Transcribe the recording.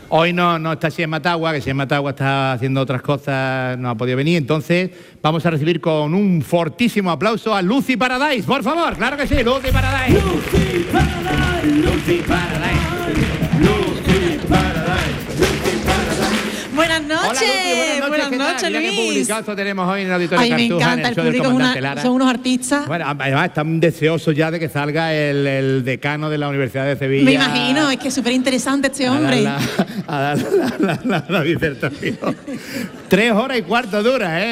Hoy no está Xen Matagua, que Xen Matagua está haciendo otras cosas, no ha podido venir. Entonces vamos a recibir con un fortísimo aplauso a Lucy Paradise, por favor. Claro que sí, Lucy Paradise. Lucy Paradise, Lucy Paradise, Lucy Paradise, Lucy Paradise. Buenas noches. Hola, Lucy, buenas noches, Mira Luis. qué publicado tenemos hoy en el Auditorio Ay, me Cartuja, en encanta, el show del público comandante Lara. son unos artistas. Bueno, además están deseosos ya de que salga el decano de la Universidad de Sevilla. Me imagino, es que es súper interesante este hombre. A dar la disertación. 3 horas y cuarto dura, ¿eh?